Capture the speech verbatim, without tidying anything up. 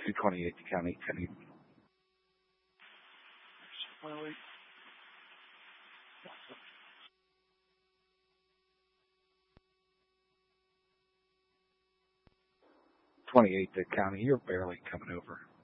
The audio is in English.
two twenty-eight to county. County. twenty-eight to county. You're barely coming over.